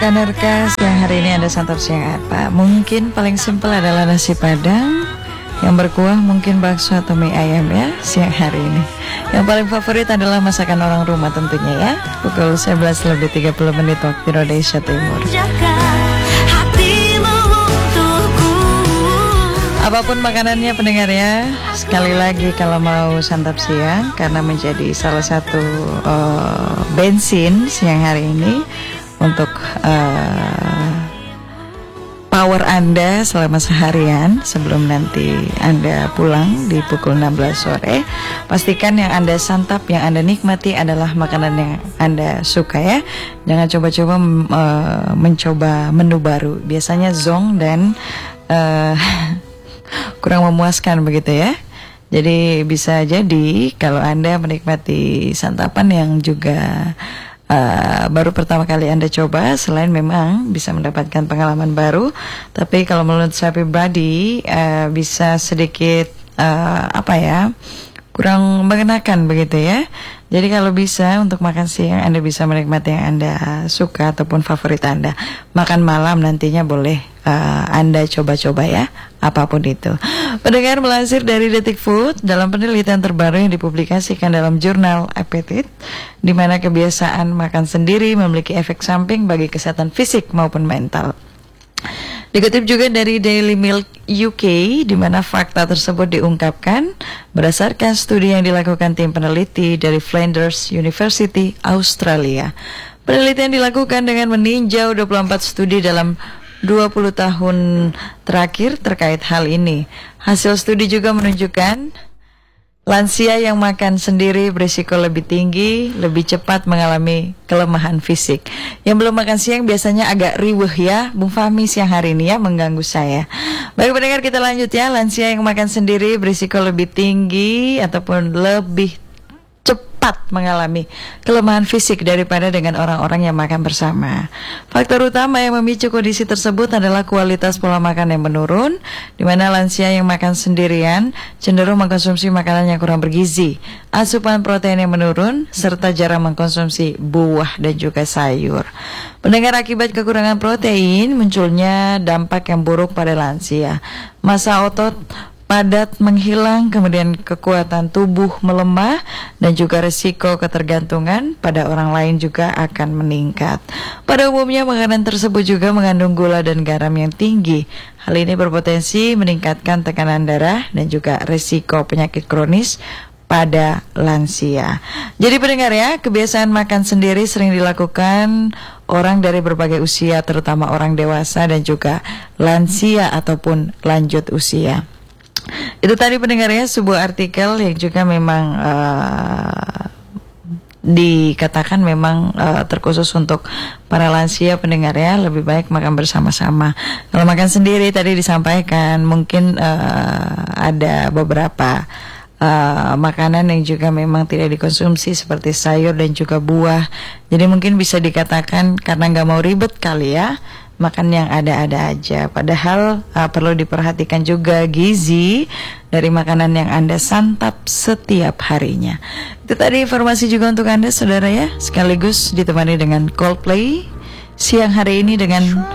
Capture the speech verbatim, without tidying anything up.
Kanerkas yang hari ini Anda santap siang apa? Mungkin paling simpel adalah nasi padang, yang berkuah mungkin bakso atau mie ayam ya siang hari ini. Yang paling favorit adalah masakan orang rumah tentunya ya. Pukul sebelas lebih tiga puluh menit waktu Indonesia Timur. Apapun makanannya pendengar ya, sekali lagi kalau mau santap siang karena menjadi salah satu uh, bensin siang hari ini untuk uh, power Anda selama seharian sebelum nanti Anda pulang di pukul enam belas sore. Pastikan yang Anda santap, yang Anda nikmati adalah makanan yang Anda suka ya. Jangan coba-coba uh, mencoba menu baru. Biasanya zonk dan uh, kurang memuaskan begitu ya. Jadi bisa jadi kalau Anda menikmati santapan yang juga Uh, baru pertama kali Anda coba, selain memang bisa mendapatkan pengalaman baru, tapi kalau menurut saya pribadi uh, bisa sedikit uh, apa ya, kurang mengenakan begitu ya. Jadi kalau bisa untuk makan siang Anda bisa menikmati yang Anda suka ataupun favorit Anda. Makan malam nantinya boleh uh, Anda coba-coba ya, apapun itu. Pendengar, melansir dari Detik Food, dalam penelitian terbaru yang dipublikasikan dalam jurnal Appetite, di mana kebiasaan makan sendiri memiliki efek samping bagi kesehatan fisik maupun mental. Dikutip juga dari Daily Milk U K, di mana fakta tersebut diungkapkan berdasarkan studi yang dilakukan tim peneliti dari Flinders University, Australia. Penelitian dilakukan dengan meninjau dua puluh empat studi dalam dua puluh tahun terakhir terkait hal ini. Hasil studi juga menunjukkan lansia yang makan sendiri berisiko lebih tinggi, lebih cepat mengalami kelemahan fisik. Yang belum makan siang biasanya agak riweuh ya, Bung Fahmi siang hari ini ya, mengganggu saya. Baik pendengar, kita lanjut ya. Lansia yang makan sendiri berisiko lebih tinggi ataupun lebih cepat mengalami kelemahan fisik daripada dengan orang-orang yang makan bersama. Faktor utama yang memicu kondisi tersebut adalah kualitas pola makan yang menurun, di mana lansia yang makan sendirian cenderung mengkonsumsi makanan yang kurang bergizi, asupan protein yang menurun, serta jarang mengkonsumsi buah dan juga sayur. Pendengar, akibat kekurangan protein munculnya dampak yang buruk pada lansia. Massa otot padat menghilang, kemudian kekuatan tubuh melemah, dan juga risiko ketergantungan pada orang lain juga akan meningkat. Pada umumnya makanan tersebut juga mengandung gula dan garam yang tinggi. Hal ini berpotensi meningkatkan tekanan darah dan juga risiko penyakit kronis pada lansia. Jadi pendengar ya, kebiasaan makan sendiri sering dilakukan orang dari berbagai usia, terutama orang dewasa dan juga lansia ataupun lanjut usia. Itu tadi pendengar ya, sebuah artikel yang juga memang uh, dikatakan memang uh, terkhusus untuk para lansia pendengar ya, lebih baik makan bersama-sama. Kalau makan sendiri tadi disampaikan mungkin uh, ada beberapa uh, makanan yang juga memang tidak dikonsumsi seperti sayur dan juga buah. Jadi mungkin bisa dikatakan karena nggak mau ribet kali ya, makan yang ada-ada aja. Padahal uh, perlu diperhatikan juga gizi dari makanan yang Anda santap setiap harinya. Itu tadi informasi juga untuk Anda saudara ya, sekaligus ditemani dengan Coldplay siang hari ini dengan